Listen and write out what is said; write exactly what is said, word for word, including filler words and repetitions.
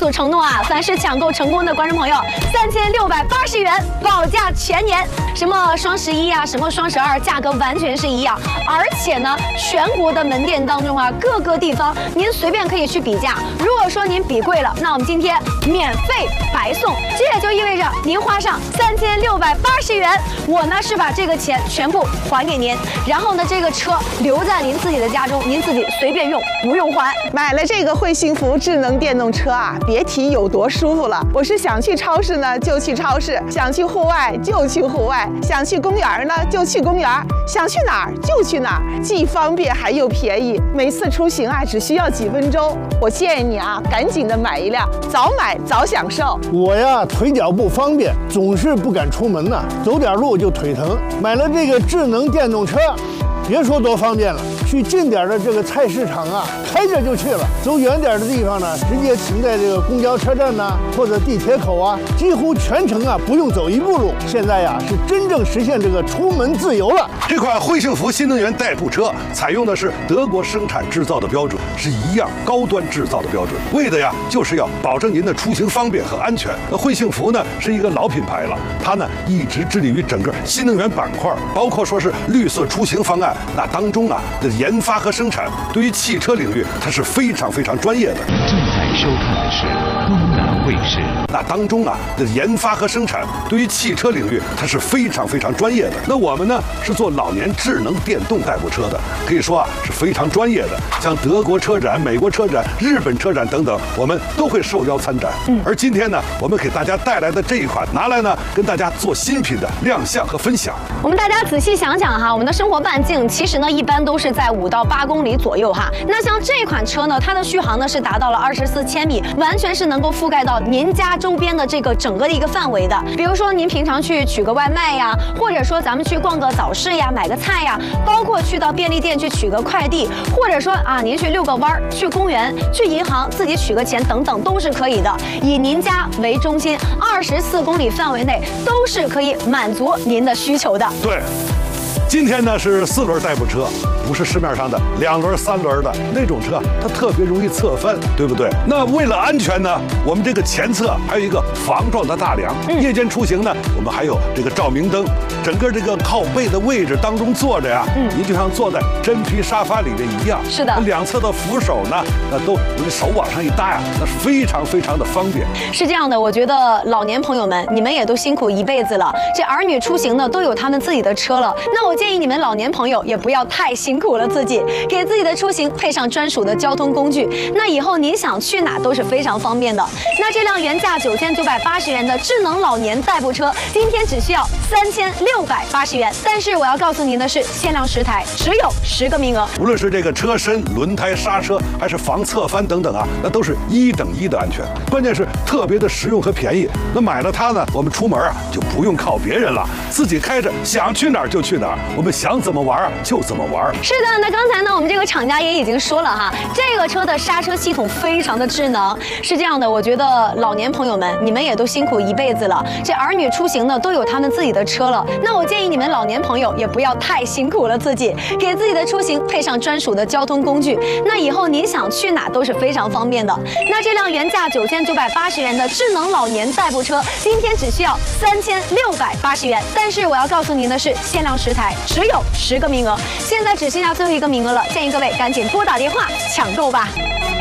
组承诺啊，凡是抢购成功的观众朋友，三千六百八十元保价全年。什么双十一啊，什么双十二，价格完全是一样。而且呢，全国的门店当中啊，各个地方您随便可以去比价。如果说您比贵了，那我们今天免费白送。这也就意味着您花上三千六百八十元，我呢是把这个钱全部还给您，然后呢这个车留在您自己的家中，您自己随便用，不用还。 买了这个惠幸福智能电动车啊，别提有多舒服了。我是想去超市呢就去超市，想去户外就去户外，想去公园呢就去公园，想去哪儿就去哪儿，既方便还又便宜。每次出行啊只需要几分钟。我建议你啊，赶紧的买一辆，早买早享受。 我呀腿脚不方便，总是不敢出门呐、啊，走点路就腿疼。买了这个智能电动车，别说多方便了，去近点的这个菜市场啊，开着就去了；走远点的地方呢，直接停在这个公交车站呐、啊，或者地铁口啊，几乎全程啊不用走一步路。现在呀是真正实现这个出门自由了。 这款惠幸福新能源代步车采用的是德国生产制造的标准，是一样高端制造的标准，为的呀就是要保证您的出行方便和安全。那惠幸福呢是一个老品牌了，它呢一直致力于整个新能源板块，包括说是绿色出行方案。那当中啊的研发和生产，对于汽车领域它是非常非常专业的。 正在收看的是东南卫视。 那当中啊的研发和生产，对于汽车领域它是非常非常专业的。那我们呢是做老年智能电动代步车的，可以说啊是非常专业的。像德国车展、美国车展、日本车展等等，我们都会受邀参展。嗯，而今天呢，我们给大家带来的这一款，拿来呢跟大家做新品的亮相和分享。 我们大家仔细想想哈，我们的生活半径其实呢一般都是在五到八公里左右哈。那像这款车呢，它的续航呢是达到了二十四千米，完全是能够覆盖到您家周边的这个整个的一个范围的。比如说您平常去取个外卖呀，或者说咱们去逛个早市呀，买个菜呀，包括去到便利店去取个快递，或者说啊您去遛个弯儿，去公园，去银行自己取个钱等等都是可以的。以您家为中心，二十四公里范围内都是可以满足您的需求的。 对。今天呢是四轮代步车，不是市面上的两轮、三轮的那种车，它特别容易侧翻，对不对？那为了安全呢，我们这个前侧还有一个防撞的大梁。嗯、夜间出行呢，我们还有这个照明灯。整个这个靠背的位置当中坐着呀，嗯，您就像坐在真皮沙发里面一样。 是的。 两侧的扶手呢，那都手往上一搭呀，那是非常非常的方便。 是这样的，我觉得老年朋友们，你们也都辛苦一辈子了，这儿女出行呢都有他们自己的车了，那我建议你们老年朋友也不要太辛苦了自己，给自己的出行配上专属的交通工具，那以后您想去哪都是非常方便的。那这辆原价九千九百八十元的智能老年代步车，今天只需要三千六百八十元，但是我要告诉您的是，限量十台，只有十个名额。 无论是这个车身、轮胎、刹车，还是防侧翻等等啊，那都是一等一的安全。关键是特别的实用和便宜。那买了它呢，我们出门啊就不用靠别人了，自己开着想去哪儿就去哪儿，我们想怎么玩啊就怎么玩。 是的，那刚才呢，我们这个厂家也已经说了哈，这个车的刹车系统非常的智能。是这样的，我觉得老年朋友们，你们也都辛苦一辈子了，这儿女出行呢都有他们自己的车了，那我建议你们老年朋友也不要太辛苦了自己，给自己的出行配上专属的交通工具，那以后您想去哪都是非常方便的。那这辆原价九千九百八十元的智能老年代步车，今天只需要三千六百八十元，但是我要告诉您的是，限量十台，只有十个名额，现在只剩下最后一个名额了，建议各位赶紧拨打电话抢购吧。